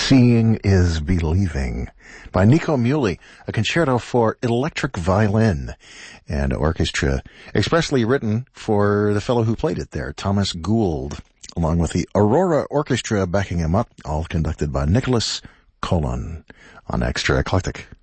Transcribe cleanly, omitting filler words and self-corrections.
Seeing is Believing by Nico Muhly, a concerto for electric violin and orchestra, expressly written for the fellow who played it there, Thomas Gould, along with the Aurora Orchestra backing him up, all conducted by Nicholas Colon on Extra Eclectic.